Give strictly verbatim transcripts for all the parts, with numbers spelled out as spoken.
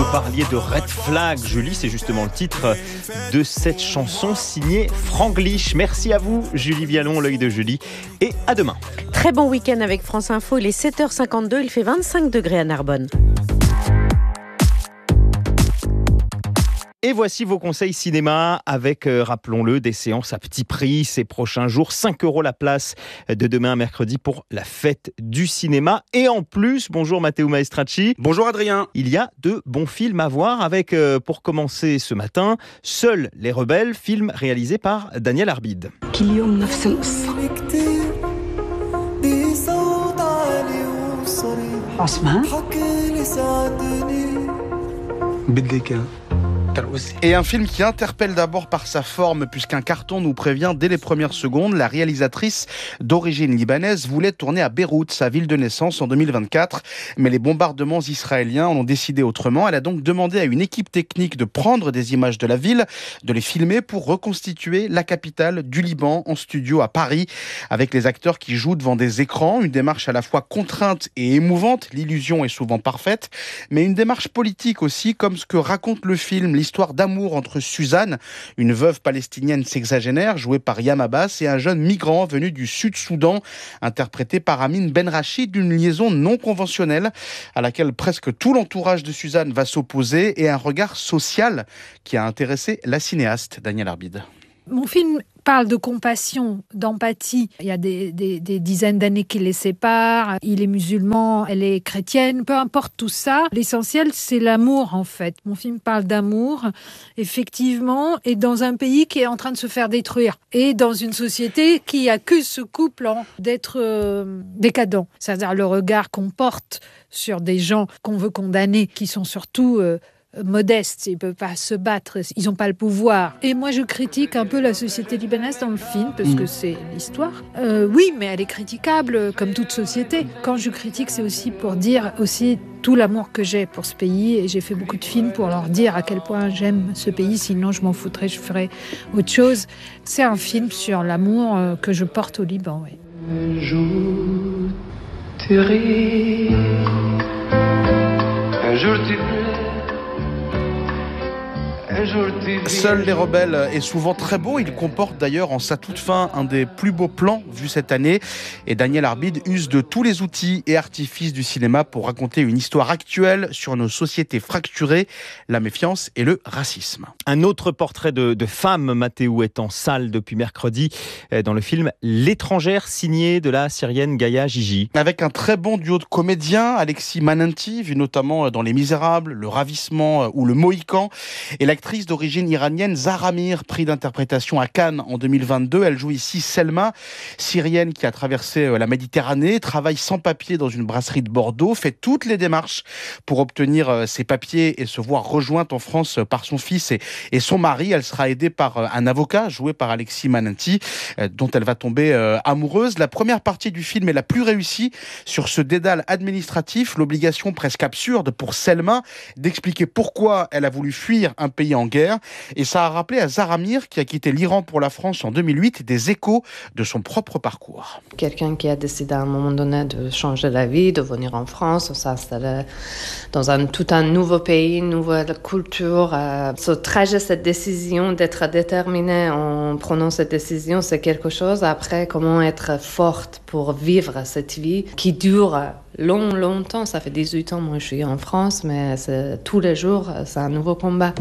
parliez de Red Flag, Julie, c'est justement le titre de cette chanson signée Franglish. Merci à vous, Julie Vialon, l'œil de Julie, et à demain. Très bon week-end avec France Info, il est sept heures cinquante-deux, il fait vingt-cinq degrés à Narbonne. Et voici vos conseils cinéma avec, euh, rappelons-le, des séances à petit prix ces prochains jours. cinq euros la place de demain à mercredi pour la fête du cinéma. Et en plus, bonjour Matteo Maestracci. Bonjour Adrien. Il y a de bons films à voir avec, euh, pour commencer ce matin, Seuls les rebelles, film réalisé par Daniel Arbid. عثمان بدك Et un film qui interpelle d'abord par sa forme, puisqu'un carton nous prévient dès les premières secondes. La réalisatrice d'origine libanaise voulait tourner à Beyrouth, sa ville de naissance, en deux mille vingt-quatre. Mais les bombardements israéliens en ont décidé autrement. Elle a donc demandé à une équipe technique de prendre des images de la ville, de les filmer pour reconstituer la capitale du Liban en studio à Paris, avec les acteurs qui jouent devant des écrans. Une démarche à la fois contrainte et émouvante. L'illusion est souvent parfaite, mais une démarche politique aussi, comme ce que raconte le film. L'histoire d'amour entre Suzanne, une veuve palestinienne sexagénaire jouée par Yam Abbas, et un jeune migrant venu du Sud-Soudan, interprété par Amin Benrachid, d'une liaison non conventionnelle à laquelle presque tout l'entourage de Suzanne va s'opposer, et un regard social qui a intéressé la cinéaste Daniel Arbid. Mon film parle de compassion, d'empathie. Il y a des, des, des dizaines d'années qui les séparent. Il est musulman, elle est chrétienne. Peu importe tout ça, l'essentiel, c'est l'amour, en fait. Mon film parle d'amour, effectivement, et dans un pays qui est en train de se faire détruire. Et dans une société qui accuse ce couple hein, d'être euh, décadent. C'est-à-dire le regard qu'on porte sur des gens qu'on veut condamner, qui sont surtout... Euh, modestes, ils ne peuvent pas se battre, ils n'ont pas le pouvoir. Et moi, je critique un peu la société libanaise dans le film, parce que c'est l'histoire. Euh, oui, mais elle est critiquable, comme toute société. Quand je critique, c'est aussi pour dire aussi tout l'amour que j'ai pour ce pays, et j'ai fait beaucoup de films pour leur dire à quel point j'aime ce pays, sinon je m'en foutrais, je ferais autre chose. C'est un film sur l'amour que je porte au Liban, oui. Un jour, tu ris, un jour tu plais. Seuls les rebelles est souvent très beau. Il comporte d'ailleurs en sa toute fin un des plus beaux plans vus cette année. Et Daniel Arbid use de tous les outils et artifices du cinéma pour raconter une histoire actuelle sur nos sociétés fracturées, la méfiance et le racisme. Un autre portrait de, de femme, Matteo, est en salle depuis mercredi dans le film L'étrangère, signé de la Syrienne Gaïa Gigi. Avec un très bon duo de comédiens, Alexis Mananti, vu notamment dans Les Misérables, Le Ravissement ou Le Mohican, et l'actrice d'origine iranienne Zahra Mir, prix d'interprétation à Cannes en deux mille vingt-deux. Elle joue ici Selma, syrienne qui a traversé la Méditerranée, travaille sans papier dans une brasserie de Bordeaux, fait toutes les démarches pour obtenir ses papiers et se voir rejointe en France par son fils et, et son mari. Elle sera aidée par un avocat joué par Alexis Mananti, dont elle va tomber amoureuse. La première partie du film est la plus réussie sur ce dédale administratif, l'obligation presque absurde pour Selma d'expliquer pourquoi elle a voulu fuir un pays en guerre, et ça a rappelé à Zahra Mir, qui a quitté l'Iran pour la France en deux mille huit, des échos de son propre parcours. Quelqu'un qui a décidé à un moment donné de changer la vie, de venir en France, de s'installer dans un, tout un nouveau pays, une nouvelle culture. Euh, ce trajet, cette décision d'être déterminée en prenant cette décision, c'est quelque chose. Après, comment être forte pour vivre cette vie qui dure long, longtemps. Ça fait dix-huit ans, moi je suis en France, mais c'est, tous les jours, c'est un nouveau combat.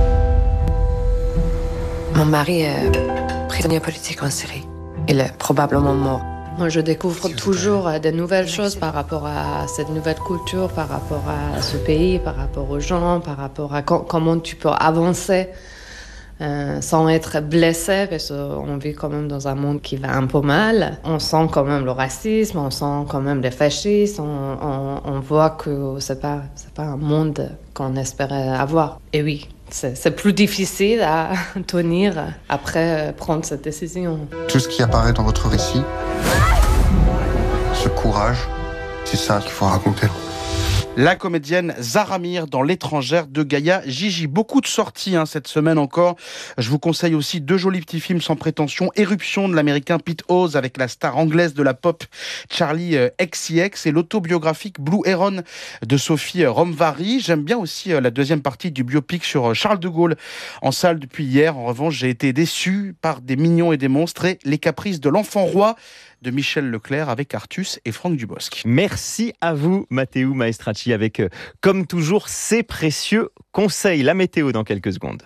Mon mari est prisonnier politique en Syrie. Il est probablement mort. Moi, je découvre toujours de nouvelles choses par rapport à cette nouvelle culture, par rapport à ce pays, par rapport aux gens, par rapport à co- comment tu peux avancer euh, sans être blessé, parce qu'on vit quand même dans un monde qui va un peu mal. On sent quand même le racisme, on sent quand même les fascistes, on, on, on voit que c'est pas, c'est pas un monde qu'on espérait avoir. Et oui, c'est, c'est plus difficile à tenir après prendre cette décision. Tout ce qui apparaît dans votre récit, ce courage, c'est ça qu'il faut raconter. La comédienne Zara Mir dans L'étrangère de Gaïa Gigi. Beaucoup de sorties hein, cette semaine encore. Je vous conseille aussi deux jolis petits films sans prétention. Éruption de l'américain Pete Hawes avec la star anglaise de la pop Charlie X C X et l'autobiographique Blue Heron de Sophie Romvary. J'aime bien aussi la deuxième partie du biopic sur Charles de Gaulle en salle depuis hier. En revanche, j'ai été déçu par Des mignons et des monstres et Les caprices de l'enfant roi de Michel Leclerc avec Artus et Franck Dubosc. Merci à vous, Matteo Maestracci, avec, euh, comme toujours, ces précieux conseils. La météo dans quelques secondes.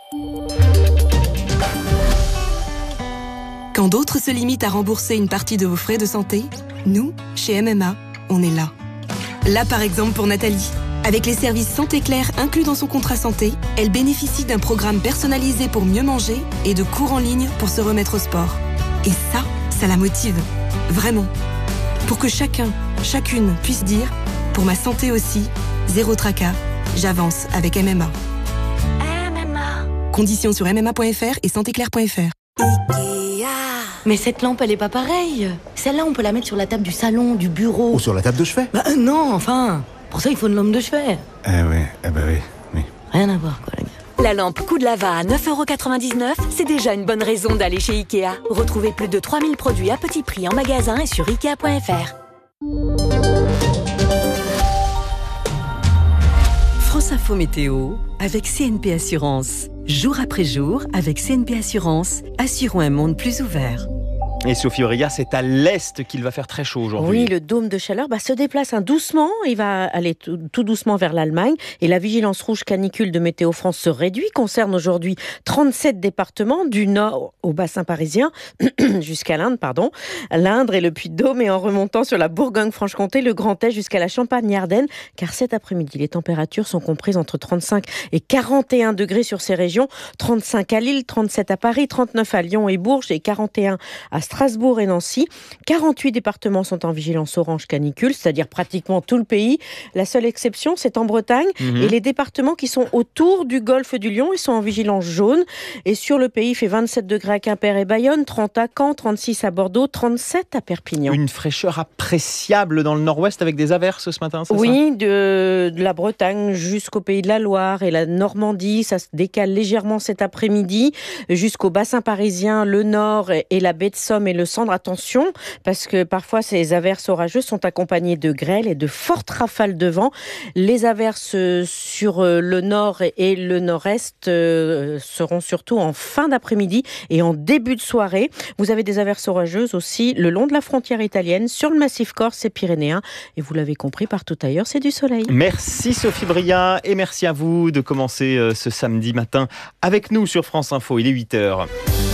Quand d'autres se limitent à rembourser une partie de vos frais de santé, nous, chez M M A, on est là. Là, par exemple, pour Nathalie. Avec les services Santé Claire inclus dans son contrat santé, elle bénéficie d'un programme personnalisé pour mieux manger et de cours en ligne pour se remettre au sport. Et ça, ça la motive. Vraiment. Pour que chacun, chacune puisse dire « Pour ma santé aussi, zéro tracas, j'avance avec M M A ». M M A. Conditions sur m m a point f r et santé claire point f r. Ikea. Mais cette lampe, elle est pas pareille. Celle-là, on peut la mettre sur la table du salon, du bureau. Ou sur la table de chevet. Bah euh, non, enfin. Pour ça, il faut une lampe de chevet. Eh oui, eh ben oui, oui. Rien à voir, quoi, les gars. La lampe coup de lava à neuf euros quatre-vingt-dix-neuf, c'est déjà une bonne raison d'aller chez Ikea. Retrouvez plus de trois mille produits à petit prix en magasin et sur ikea point f r. France Info Météo avec C N P Assurance. Jour après jour, avec C N P Assurance, assurons un monde plus ouvert. Et Sophie Aureillat, c'est à l'est qu'il va faire très chaud aujourd'hui. Oui, le dôme de chaleur bah, se déplace hein, doucement. Il va aller tout, tout doucement vers l'Allemagne. Et la vigilance rouge canicule de Météo France se réduit. Concerne aujourd'hui trente-sept départements, du nord au bassin parisien, jusqu'à l'Indre, pardon. L'Indre et le Puy-de-Dôme, et en remontant sur la Bourgogne-Franche-Comté, le Grand Est jusqu'à la Champagne-Ardenne. Car cet après-midi, les températures sont comprises entre trente-cinq et quarante et un degrés sur ces régions. trente-cinq à Lille, trente-sept à Paris, trente-neuf à Lyon et Bourges et quarante et un à Strasbourg et Nancy. quarante-huit départements sont en vigilance orange canicule, c'est-à-dire pratiquement tout le pays. La seule exception, c'est en Bretagne. Mmh. Et les départements qui sont autour du golfe du Lion, ils sont en vigilance jaune. Et sur le pays, il fait vingt-sept degrés à Quimper et Bayonne, trente à Caen, trente-six à Bordeaux, trente-sept à Perpignan. Une fraîcheur appréciable dans le nord-ouest avec des averses ce matin, c'est oui, ça ? Oui, de, de la Bretagne jusqu'au pays de la Loire et la Normandie. Ça se décale légèrement cet après-midi jusqu'au bassin parisien, le nord et la baie de Somme et le centre. Attention, parce que parfois ces averses orageuses sont accompagnées de grêle et de fortes rafales de vent. Les averses sur le nord et le nord-est seront surtout en fin d'après-midi et en début de soirée. Vous avez des averses orageuses aussi le long de la frontière italienne, sur le massif corse et pyrénéen. Et vous l'avez compris, partout ailleurs, c'est du soleil. Merci Sophie Bria et merci à vous de commencer ce samedi matin avec nous sur France Info. Il est huit heures.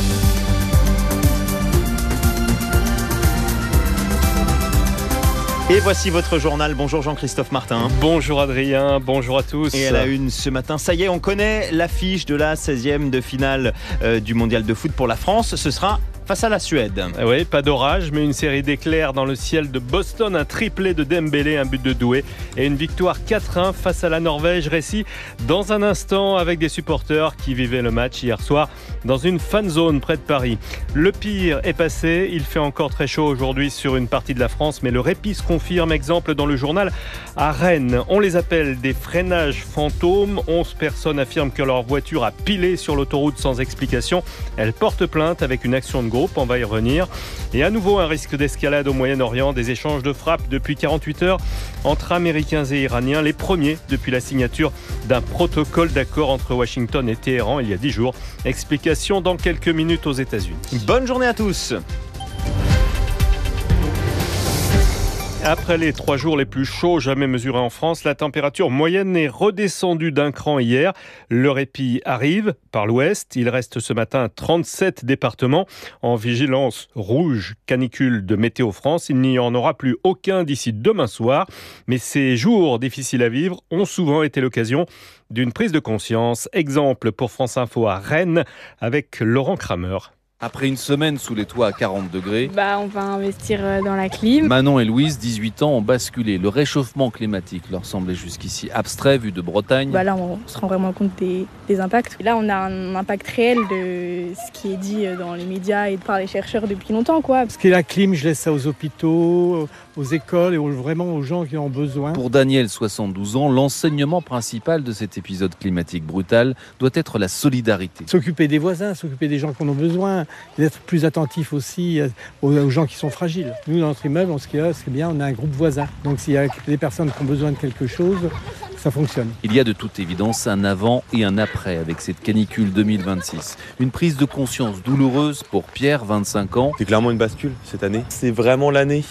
Et voici votre journal. Bonjour Jean-Christophe Martin. Bonjour Adrien, bonjour à tous. Et à la une ce matin, ça y est, on connaît l'affiche de la seizième de finale euh, du mondial de foot pour la France. Ce sera face à la Suède. Oui, pas d'orage, mais une série d'éclairs dans le ciel de Boston, un triplé de Dembélé, un but de Doué et une victoire quatre un face à la Norvège. Récit dans un instant avec des supporters qui vivaient le match hier soir dans une fan zone près de Paris. Le pire est passé, il fait encore très chaud aujourd'hui sur une partie de la France, mais le répit se confirme. Exemple dans le journal à Rennes. On les appelle des freinages fantômes. onze personnes affirment que leur voiture a pilé sur l'autoroute sans explication. Elles portent plainte avec une action de groupe. On va y revenir. Et à nouveau, un risque d'escalade au Moyen-Orient. Des échanges de frappes depuis quarante-huit heures entre Américains et Iraniens. Les premiers depuis la signature d'un protocole d'accord entre Washington et Téhéran il y a dix jours. Explication dans quelques minutes aux États-Unis. Bonne journée à tous. Après les trois jours les plus chauds jamais mesurés en France, la température moyenne est redescendue d'un cran hier. Le répit arrive par l'ouest. Il reste ce matin trente-sept départements en vigilance rouge canicule de Météo France. Il n'y en aura plus aucun d'ici demain soir. Mais ces jours difficiles à vivre ont souvent été l'occasion d'une prise de conscience. Exemple pour France Info à Rennes avec Laurent Kramer. Après une semaine sous les toits à quarante degrés, bah, on va investir dans la clim. Manon et Louise, dix-huit ans, ont basculé. Le réchauffement climatique leur semblait jusqu'ici abstrait vu de Bretagne. Bah là, on se rend vraiment compte des, des impacts. Et là, on a un impact réel de ce qui est dit dans les médias et par les chercheurs depuis longtemps, quoi. Ce qui est la clim, je laisse ça aux hôpitaux, aux écoles et aux, vraiment aux gens qui en ont besoin. Pour Daniel, soixante-douze ans, l'enseignement principal de cet épisode climatique brutal doit être la solidarité. S'occuper des voisins, s'occuper des gens qui en ont besoin, d'être plus attentif aussi aux, aux gens qui sont fragiles. Nous, dans notre immeuble, ce qui est, ce qui est bien, on a un groupe voisin. Donc s'il y a des personnes qui ont besoin de quelque chose, ça fonctionne. Il y a de toute évidence un avant et un après avec cette canicule deux mille vingt-six. Une prise de conscience douloureuse pour Pierre, vingt-cinq ans. C'est clairement une bascule cette année. C'est vraiment l'année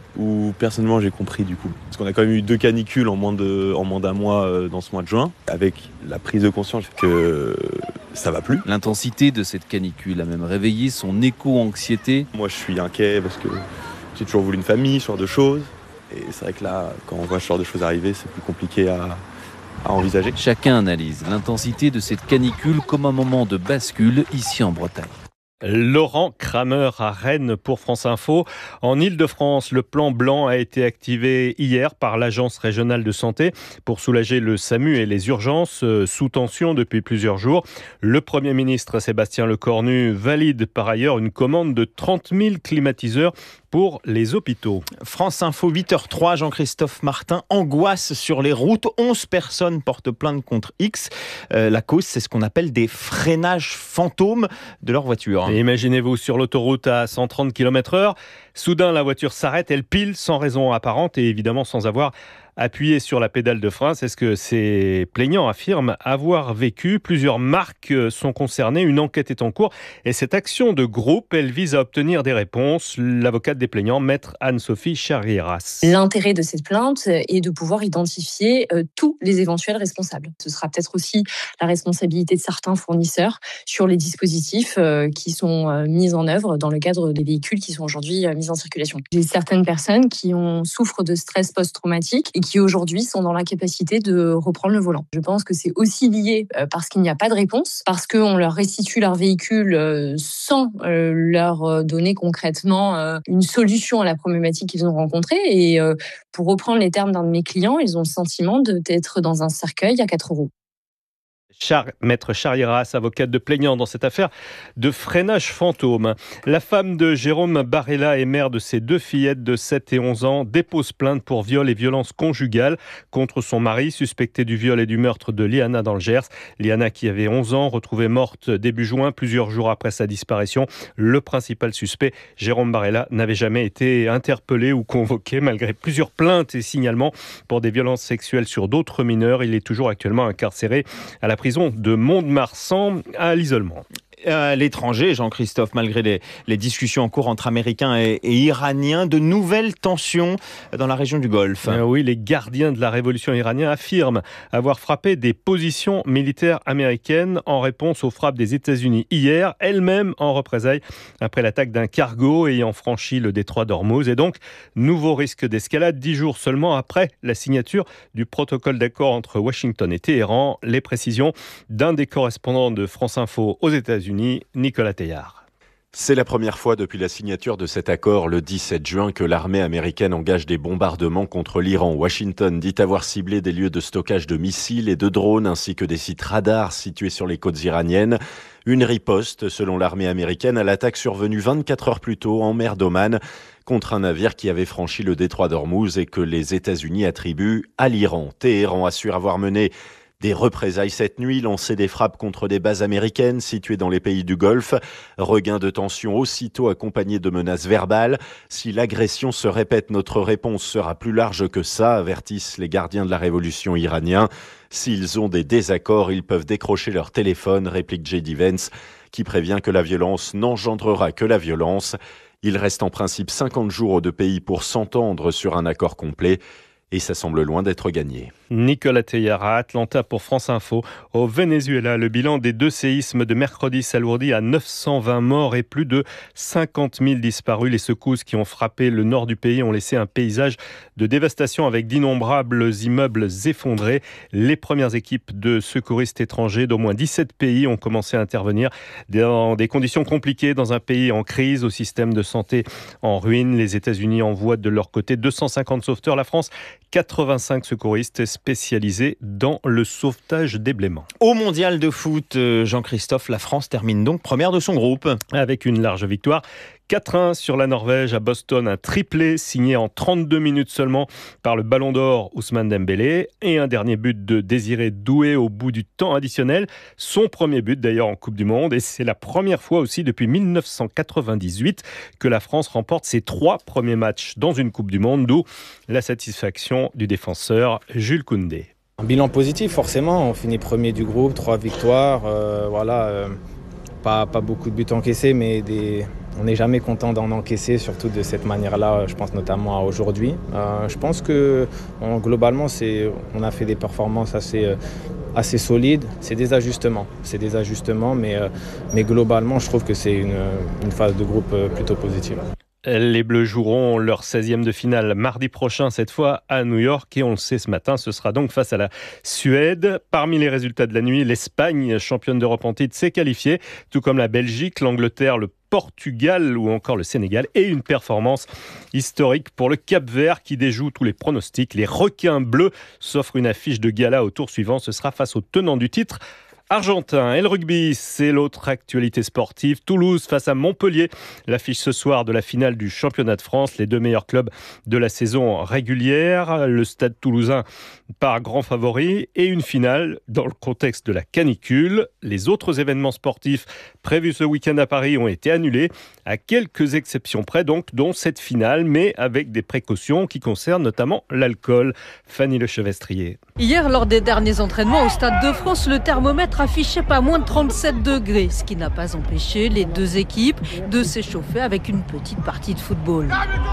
où personnellement j'ai compris du coup. Parce qu'on a quand même eu deux canicules en moins, de, en moins d'un mois euh, dans ce mois de juin, avec la prise de conscience que ça va plus. L'intensité de cette canicule a même réveillé son éco-anxiété. Moi je suis inquiet parce que j'ai toujours voulu une famille, ce genre de choses. Et c'est vrai que là, quand on voit ce genre de choses arriver, c'est plus compliqué à, à envisager. Chacun analyse l'intensité de cette canicule comme un moment de bascule ici en Bretagne. Laurent Kramer à Rennes pour France Info. En Île-de-France, le plan blanc a été activé hier par l'Agence régionale de santé pour soulager le SAMU et les urgences sous tension depuis plusieurs jours. Le Premier ministre Sébastien Lecornu valide par ailleurs une commande de trente mille climatiseurs pour les hôpitaux. France Info, huit heures zéro trois, Jean-Christophe Martin, angoisse sur les routes. onze personnes portent plainte contre X. Euh, la cause, c'est ce qu'on appelle des freinages fantômes de leur voiture. Et imaginez-vous sur l'autoroute à cent trente kilomètres heure, soudain la voiture s'arrête, elle pile sans raison apparente et évidemment sans avoir appuyé sur la pédale de frein. C'est ce que ces plaignants affirment avoir vécu. Plusieurs marques sont concernées, une enquête est en cours et cette action de groupe, elle vise à obtenir des réponses. L'avocate des plaignants, maître Anne-Sophie Charieras. L'intérêt de cette plainte est de pouvoir identifier euh, tous les éventuels responsables. Ce sera peut-être aussi la responsabilité de certains fournisseurs sur les dispositifs euh, qui sont euh, mis en œuvre dans le cadre des véhicules qui sont aujourd'hui euh, mis en circulation. J'ai certaines personnes qui ont, souffrent de stress post-traumatique et qui aujourd'hui sont dans l'incapacité de reprendre le volant. Je pense que c'est aussi lié euh, parce qu'il n'y a pas de réponse, parce qu'on leur restitue leur véhicule euh, sans euh, leur donner concrètement euh, une solution à la problématique qu'ils ont rencontrée. Et euh, pour reprendre les termes d'un de mes clients, ils ont le sentiment d'être dans un cercueil à quatre roues. Char, Maître Charieras, avocate de plaignant dans cette affaire de freinage fantôme. La femme de Jérôme Barella et mère de ses deux fillettes de sept et onze ans dépose plainte pour viol et violence conjugale contre son mari, suspecté du viol et du meurtre de Liana dans le Gers. Liana qui avait onze ans, retrouvée morte début juin, plusieurs jours après sa disparition. Le principal suspect, Jérôme Barella, n'avait jamais été interpellé ou convoqué malgré plusieurs plaintes et signalements pour des violences sexuelles sur d'autres mineurs. Il est toujours actuellement incarcéré à la prison de Mont-de-Marsan à l'isolement. À l'étranger, Jean-Christophe, malgré les, les discussions en cours entre Américains et, et Iraniens, de nouvelles tensions dans la région du Golfe. Euh, oui, les gardiens de la révolution iranienne affirment avoir frappé des positions militaires américaines en réponse aux frappes des États-Unis hier, elles-mêmes en représailles après l'attaque d'un cargo ayant franchi le détroit d'Ormuz. Et donc, nouveau risque d'escalade dix jours seulement après la signature du protocole d'accord entre Washington et Téhéran. Les précisions d'un des correspondants de France Info aux États-Unis, Nicolas Teillard. C'est la première fois depuis la signature de cet accord le dix-sept juin que l'armée américaine engage des bombardements contre l'Iran. Washington dit avoir ciblé des lieux de stockage de missiles et de drones ainsi que des sites radars situés sur les côtes iraniennes. Une riposte, selon l'armée américaine, à l'attaque survenue vingt-quatre heures plus tôt en mer d'Oman contre un navire qui avait franchi le détroit d'Ormuz et que les États-Unis attribuent à l'Iran. Téhéran assure avoir mené des représailles cette nuit, lancé des frappes contre des bases américaines situées dans les pays du Golfe. Regain de tension aussitôt accompagné de menaces verbales. Si l'agression se répète, notre réponse sera plus large que ça, avertissent les gardiens de la révolution iraniens. S'ils ont des désaccords, ils peuvent décrocher leur téléphone, réplique J D Vance, qui prévient que la violence n'engendrera que la violence. Il reste en principe cinquante jours aux deux pays pour s'entendre sur un accord complet. Et ça semble loin d'être gagné. Nicolas Teillard à Atlanta pour France Info. Au Venezuela, le bilan des deux séismes de mercredi s'alourdit à neuf cent vingt morts et plus de cinquante mille disparus. Les secousses qui ont frappé le nord du pays ont laissé un paysage de dévastation avec d'innombrables immeubles effondrés. Les premières équipes de secouristes étrangers d'au moins dix-sept pays ont commencé à intervenir dans des conditions compliquées dans un pays en crise, au système de santé en ruine. Les États-Unis envoient de leur côté deux cent cinquante sauveteurs. La France, quatre-vingt-cinq secouristes spécialisés dans le sauvetage des blêments. Au mondial de foot, Jean-Christophe, la France termine donc première de son groupe. Avec une large victoire, quatre un sur la Norvège à Boston, un triplé signé en trente-deux minutes seulement par le Ballon d'Or Ousmane Dembélé et un dernier but de Désiré Doué au bout du temps additionnel. Son premier but d'ailleurs en Coupe du Monde et c'est la première fois aussi depuis dix-neuf cent quatre-vingt-dix-huit que la France remporte ses trois premiers matchs dans une Coupe du Monde, d'où la satisfaction du défenseur Jules Koundé. Un bilan positif forcément, on finit premier du groupe, trois victoires, euh, voilà, euh, pas, pas beaucoup de buts encaissés, mais des, on n'est jamais content d'en encaisser, surtout de cette manière-là, je pense notamment à aujourd'hui. Euh, je pense que on, globalement, c'est, on a fait des performances assez, euh, assez solides, c'est des ajustements, c'est des ajustements, mais, euh, mais globalement, je trouve que c'est une, une phase de groupe plutôt positive. Les Bleus joueront leur seizième de finale mardi prochain, cette fois à New York. Et on le sait ce matin, ce sera donc face à la Suède. Parmi les résultats de la nuit, l'Espagne, championne d'Europe en titre, s'est qualifiée, tout comme la Belgique, l'Angleterre, le Portugal ou encore le Sénégal. Et une performance historique pour le Cap-Vert qui déjoue tous les pronostics. Les requins bleus s'offrent une affiche de gala au tour suivant. Ce sera face au tenant du titre argentin. Et le rugby, c'est l'autre actualité sportive. Toulouse face à Montpellier. L'affiche ce soir de la finale du championnat de France. Les deux meilleurs clubs de la saison régulière. Le Stade Toulousain par grand favori. Et une finale dans le contexte de la canicule. Les autres événements sportifs prévus ce week-end à Paris ont été annulés. À quelques exceptions près donc, dont cette finale, mais avec des précautions qui concernent notamment l'alcool. Fanny Lechevestrier. Hier, lors des derniers entraînements au Stade de France, le thermomètre affichait pas moins de trente-sept degrés, ce qui n'a pas empêché les deux équipes de s'échauffer avec une petite partie de football.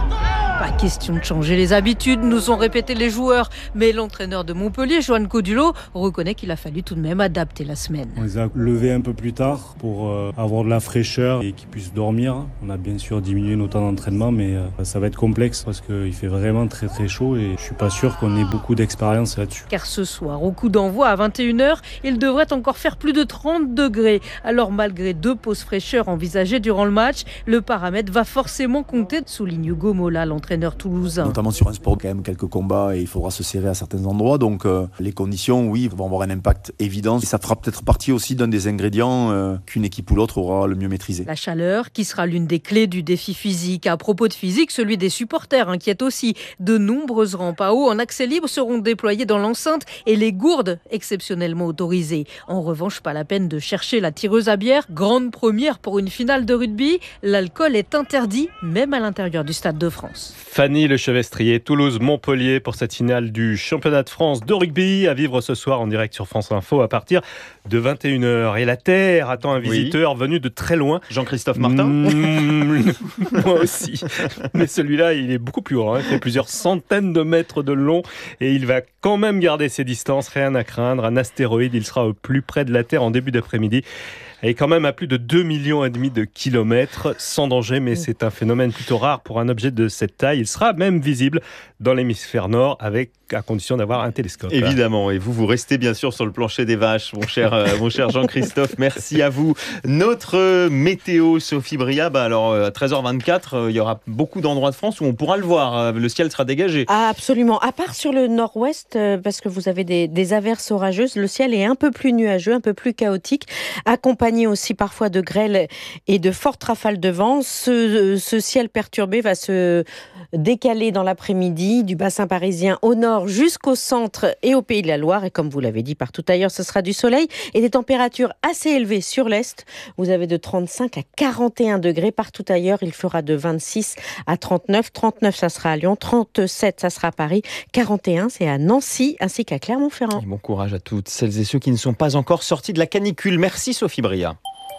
Pas question de changer les habitudes, nous ont répété les joueurs, mais l'entraîneur de Montpellier, Joan Codulot, reconnaît qu'il a fallu tout de même adapter la semaine. On les a levés un peu plus tard pour euh, avoir de la fraîcheur et qu'ils puissent dormir. On a bien sûr diminué nos temps d'entraînement, mais euh, ça va être complexe parce qu'il fait vraiment très très chaud et je suis pas sûr qu'on ait beaucoup d'expérience là-dessus. Car ce soir, au coup d'envoi à vingt et une heures, il devrait encore faire plus de trente degrés. Alors malgré deux pauses fraîcheurs envisagées durant le match, le paramètre va forcément compter, souligne Hugo Mola, l'entraîneur toulousain. Notamment sur un sport, quand même quelques combats et il faudra se serrer à certains endroits. Donc euh, les conditions, oui, vont avoir un impact évident. Et ça fera peut-être partie aussi d'un des ingrédients euh, qu'une équipe ou l'autre aura le mieux maîtrisé. La chaleur qui sera l'une des clés du défi physique. À propos de physique, celui des supporters inquiète aussi. De nombreuses rampes à eau en accès libre seront déployées dans l'enceinte et les gourdes exceptionnellement autorisées. En revanche, pas la peine de chercher la tireuse à bière. Grande première pour une finale de rugby, l'alcool est interdit même à l'intérieur du Stade de France. Fanny Lechevestrier, Toulouse-Montpellier pour cette finale du championnat de France de rugby à vivre ce soir en direct sur France Info à partir de vingt et une heures. Et la Terre attend un visiteur oui. venu de très loin. Jean-Christophe Martin. Mmh, moi aussi. Mais celui-là, il est beaucoup plus grand. Hein. Il fait plusieurs centaines de mètres de long et il va quand même garder ses distances. Rien à craindre. Un astéroïde, il sera au plus près de la Terre en début d'après-midi. Et quand même à plus de deux millions et demi de kilomètres, sans danger, mais c'est un phénomène plutôt rare pour un objet de cette taille. Il sera même visible dans l'hémisphère nord, avec à condition d'avoir un télescope. Évidemment, et vous, vous restez bien sûr sur le plancher des vaches, mon cher, euh, mon cher Jean-Christophe. Merci à vous. Notre météo, Sophie Bria, bah alors à treize heures vingt-quatre, euh, il y aura beaucoup d'endroits de France où on pourra le voir. Le ciel sera dégagé. Ah, absolument. À part sur le nord-ouest, euh, parce que vous avez des, des averses orageuses, le ciel est un peu plus nuageux, un peu plus chaotique, accompagné aussi parfois de grêles et de fortes rafales de vent. Ce, ce ciel perturbé va se décaler dans l'après-midi du bassin parisien au nord jusqu'au centre et au Pays de la Loire. Et comme vous l'avez dit, partout ailleurs, ce sera du soleil et des températures assez élevées sur l'Est. Vous avez de trente-cinq à quarante et un degrés. Partout ailleurs, il fera de vingt-six à trente-neuf. trente-neuf, ça sera à Lyon. trente-sept, ça sera à Paris. quarante et un, c'est à Nancy ainsi qu'à Clermont-Ferrand. Et bon courage à toutes celles et ceux qui ne sont pas encore sortis de la canicule. Merci Sophie Bria.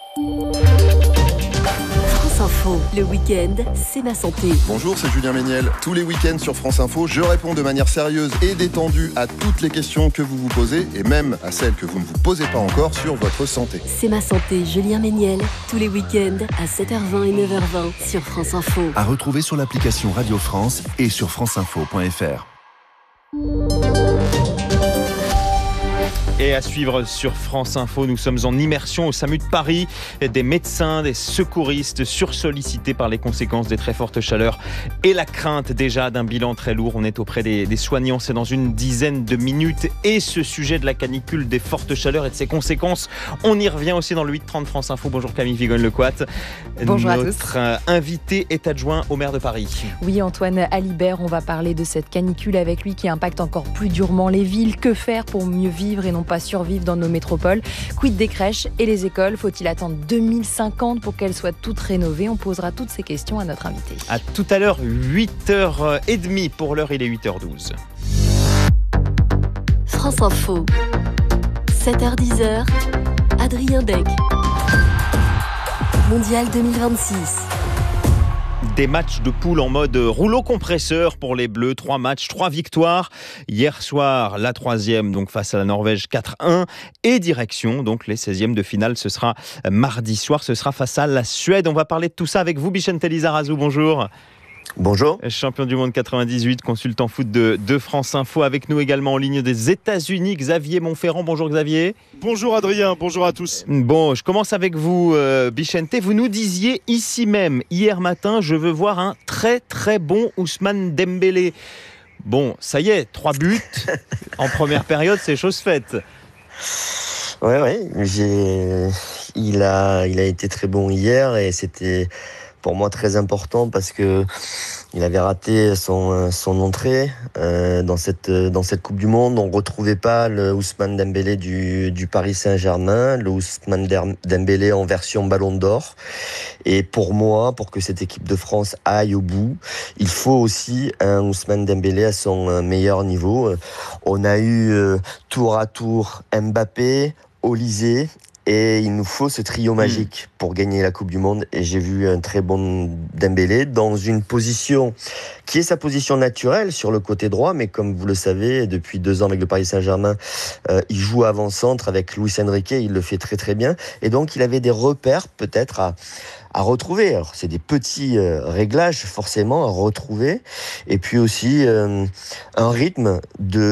France Info, le week-end, c'est ma santé. Bonjour, c'est Julien Méniel. Tous les week-ends sur France Info, je réponds de manière sérieuse et détendue à toutes les questions que vous vous posez et même à celles que vous ne vous posez pas encore sur votre santé. C'est ma santé, Julien Méniel. Tous les week-ends à sept heures vingt et neuf heures vingt sur France Info. À retrouver sur l'application Radio France et sur franceinfo point f r. Et à suivre sur France Info, nous sommes en immersion au SAMU de Paris. Des médecins, des secouristes sursollicités par les conséquences des très fortes chaleurs et la crainte déjà d'un bilan très lourd. On est auprès des, des soignants, c'est dans une dizaine de minutes. Et ce sujet de la canicule, des fortes chaleurs et de ses conséquences, on y revient aussi dans le huit trente France Info. Bonjour Camille Vigogne-Lecoat. Bonjour Notre à tous. Notre invité est adjoint au maire de Paris. Oui, Antoine Alibert, on va parler de cette canicule avec lui qui impacte encore plus durement les villes. Que faire pour mieux vivre et non pas survivre dans nos métropoles? Quid des crèches et les écoles? Faut-il attendre deux mille cinquante pour qu'elles soient toutes rénovées? On posera toutes ces questions à notre invité. À tout à l'heure, huit heures trente. Pour l'heure, il est huit heures douze. France Info, sept heures dix, Adrien Beck. Mondial deux mille vingt-six. Des matchs de poule en mode rouleau compresseur pour les Bleus. Trois matchs, trois victoires. Hier soir, la troisième donc face à la Norvège quatre un. Et direction, donc les seizièmes de finale, ce sera mardi soir. Ce sera face à la Suède. On va parler de tout ça avec vous, Bichente Lizarazu. Bonjour. Bonjour. Champion du monde quatre-vingt-dix-huit, consultant foot de, de France Info. Avec nous également en ligne des États-Unis, Xavier Montferrand. Bonjour Xavier. Bonjour Adrien, bonjour à tous. Bon, je commence avec vous, euh, Bichente. Vous nous disiez ici même, hier matin, je veux voir un très très bon Ousmane Dembélé. Bon, ça y est, trois buts en première période, c'est chose faite. Ouais, ouais, j'ai... Il a, il a été très bon hier et c'était pour moi très important parce que il avait raté son, son entrée euh, dans, cette, dans cette Coupe du Monde. On ne retrouvait pas le Ousmane Dembélé du, du Paris Saint-Germain, le Ousmane Dembélé en version Ballon d'Or. Et pour moi, pour que cette équipe de France aille au bout, il faut aussi un Ousmane Dembélé à son meilleur niveau. On a eu euh, tour à tour Mbappé, Olysée. Et il nous faut ce trio magique pour gagner la Coupe du Monde. Et j'ai vu un très bon Dembélé dans une position qui est sa position naturelle sur le côté droit. Mais comme vous le savez, depuis deux ans avec le Paris Saint-Germain, euh, il joue avant-centre avec Luis Enrique. Il le fait très très bien. Et donc il avait des repères peut-être à, à retrouver. Alors c'est des petits euh, réglages forcément à retrouver. Et puis aussi euh, un rythme de